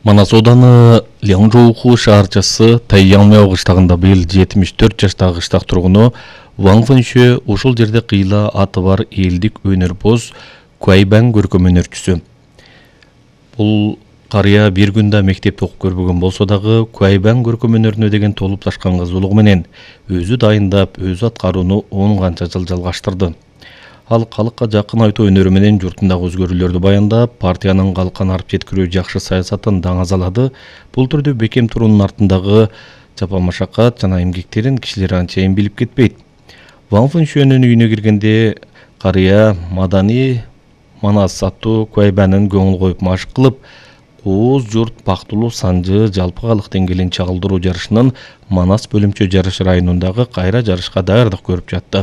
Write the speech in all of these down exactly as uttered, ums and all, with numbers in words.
Манас ауданы Ляңжоуху шаарчасы Тайяңмяу кыштагында быйыл жетимиш төрт жаштагы кыштак тургуну Ван Фэншө ушул жерде кыйла аты бар элдик өнөрпоз Куайбан көркөм өнөрчүсү. Бул карыя бир күндө мектепте окуп көрбөгөн болсо дагы Куайбан көркөм өнөрүнө деген толуп ташкан кызуулугу менен өзү дайындап, өзү аткарууну он канча жыл жалгаштырды. Ал калыкка жакын айтуу өнөрү менен журтундагы өзгөрүүлөрдү баяндап, партиянын калкан арып жеткирүү жакшы саясатын даңазалады. Бул түрдө бекем туруунун артындагы жапа машакат жана эмгектерин кишилер анчейин билип кетпейт. Ван Фэншөнүн үйүнө киргенде карыя Мадани Манас аттуу Куайбанын көңүл коюп машык кылып, кооз журт пактылуу санжы жалпы калык деңгээлин чагылдыруу жарышынын Манас бөлүмчө жарыш районундагы кайра жарышка даярдык көрүп жатты.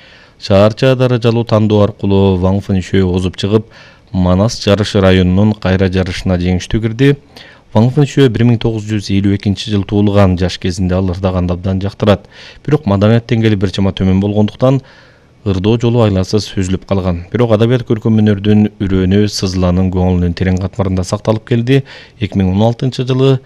Шаарча даражалуу тандоо аркылуу Ван Фэншө озуп чыгып, Манас жарыш районунун кайра жарышына жеңиштүү кирди. Ван Фэншө бир миң тогуз жүз элүү экинчи жылы туулган, жаш кезинде ал ырдаган абдан жактырат. Бирок маданият деңгээли бир чама төмөн болгондуктан ырдоо жолу айласыз үзүлүп калган. Бирок адабият көркөм өнөрдүн үрөөнү Сызыланын көңүлүнүн терең катмарында сакталып келди. эки миң он алтынчы жылы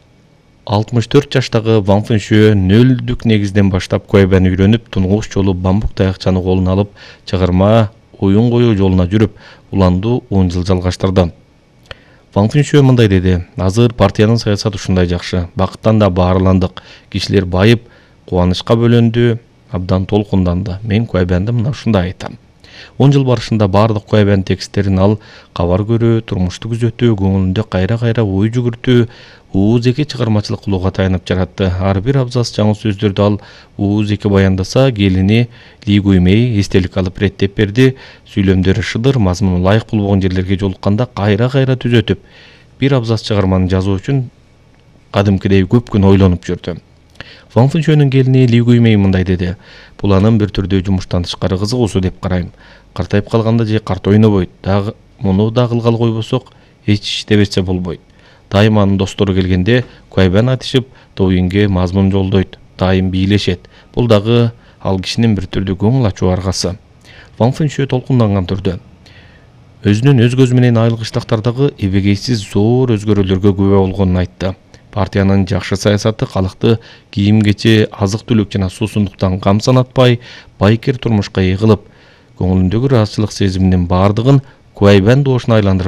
алтымыш төрт жаштагы Ван Фэншө нөлдүк негизден баштап Куайбаны үйрөнүп, тунгуч жолу бамбук таякчаны колуна алып, чыгарма оюн коюу жолуна жүрүп, уланду он жыл жалгаштырды. Ван Фэншө мындай деди: "Азыр партиянын саясаты ушундай жакшы. Бакыттан да баарландык. Кишилер байып, кубанычка бөлөндү, абдан толкунданды. Мен Куайбанды мына ушундай айтам. он жыл барышында бардык Куайбан тексттерин ал кабар көрүү, турмушту күзөтүү, көңүлүндө кайра-кайра ой жүгүртүү, ууз-эки чыгармачылык кылууга таянып жаратты. Ар бир абзац жаңы сөздөрдү ал ууз-эки баяндаса, келини Ли Гуймей эстелик алып реттеп берди. Сүйлөмдөрү шыдыр, мазмуну ылайык болбогон жерлерге жолукканда кайра-кайра түзөтүп, бир абзац чыгарманы жазуу үчүн кадимкидей көп күн ойлонуп жүрдү." Ван Фэншөнүн келини Ли Гуймей мындай деди: "Бул анын бир түрдө жумуштан тышкары кызыгуусу деп карайм. Картайып калганда же карт ойнобойт. Дагы муну да кылгалы койбосок, эч иштебесе болбойт. Дайым анын достору келгенде Куайбан айтышып, тоюнге мазмун жолдойт, дайым бийлешет. Бул дагы ал кишинин бир түрдө көңүл ачуу аргасы." Ван Фэншө толкунданган түрдө өзүнүн өз көзү менен айыл кыштактардагы эбегейсиз зор өзгөрүүлөргө күбө болгонун айтты. Партиянын жакшы саясаты калыкты кийим-кече, азык-түлүк жана суусундуктан кам санатпай, байкер турмушка эгилип, көңүлүндөгү ыраазычылык сезиминин бардыгын Куайбан доошуна айландырып